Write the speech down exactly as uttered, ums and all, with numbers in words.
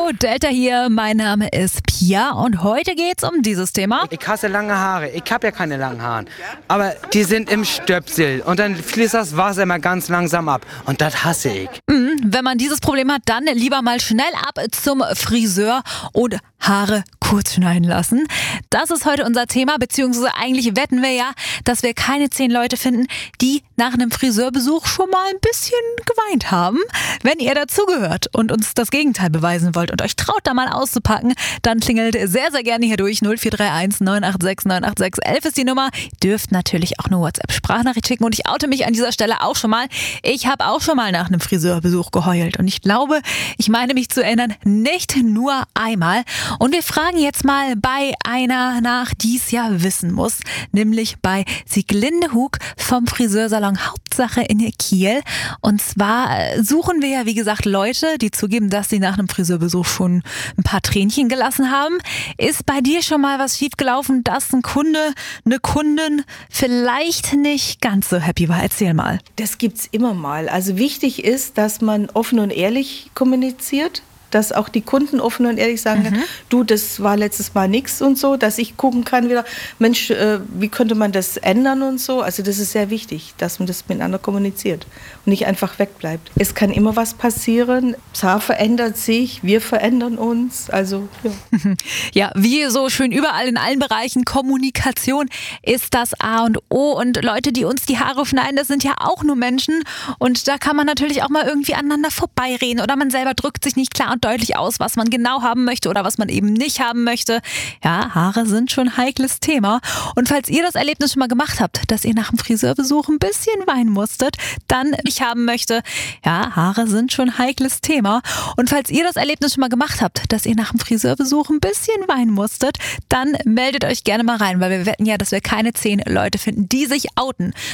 Hallo, Delta hier, mein Name ist Pia und heute geht's um dieses Thema. Ich hasse lange Haare, ich habe ja keine langen Haare, aber die sind im Stöpsel und dann fließt das Wasser immer ganz langsam ab und das hasse ich. Mhm, wenn man dieses Problem hat, dann lieber mal schnell ab zum Friseur und Haare kurz schneiden lassen. Das ist heute unser Thema, beziehungsweise eigentlich wetten wir ja, dass wir keine zehn Leute finden, die nach einem Friseurbesuch schon mal ein bisschen geweint haben. Wenn ihr dazugehört und uns das Gegenteil beweisen wollt und euch traut, da mal auszupacken, dann klingelt sehr, sehr gerne hier durch. null vier drei eins neun acht sechs neun acht sechs elf ist die Nummer. Ihr dürft natürlich auch eine WhatsApp-Sprachnachricht schicken und ich oute mich an dieser Stelle auch schon mal. Ich habe auch schon mal nach einem Friseurbesuch geheult und ich glaube, ich meine mich zu erinnern, nicht nur einmal. Und wir fragen jetzt mal bei einer nach, die es ja wissen muss, nämlich bei Sieglinde Hug vom Friseursalon Hauptsache in Kiel. Und zwar suchen wir ja, wie gesagt, Leute, die zugeben, dass sie nach einem Friseurbesuch schon ein paar Tränchen gelassen haben. Ist bei dir schon mal was schiefgelaufen, dass ein Kunde, eine Kundin vielleicht nicht ganz so happy war? Erzähl mal. Das gibt's immer mal. Also wichtig ist, dass man offen und ehrlich kommuniziert, dass auch die Kunden offen und ehrlich sagen, mhm. du, das war letztes Mal nichts und so, dass ich gucken kann wieder, Mensch, äh, wie könnte man das ändern und so. Also das ist sehr wichtig, dass man das miteinander kommuniziert und nicht einfach wegbleibt. Es kann immer was passieren, das Haar verändert sich, wir verändern uns, also ja. Ja, wie so schön überall in allen Bereichen, Kommunikation ist das A und O und Leute, die uns die Haare schneiden, das sind ja auch nur Menschen und da kann man natürlich auch mal irgendwie aneinander vorbeireden oder man selber drückt sich nicht klar und deutlich aus, was man genau haben möchte oder was man eben nicht haben möchte. Ja, Haare sind schon ein heikles Thema. Und falls ihr das Erlebnis schon mal gemacht habt, dass ihr nach dem Friseurbesuch ein bisschen weinen musstet, dann nicht haben möchte, ja, Haare sind schon ein heikles Thema. Und falls ihr das Erlebnis schon mal gemacht habt, dass ihr nach dem Friseurbesuch ein bisschen weinen musstet, dann meldet euch gerne mal rein, weil wir wetten ja, dass wir keine zehn Leute finden, die sich outen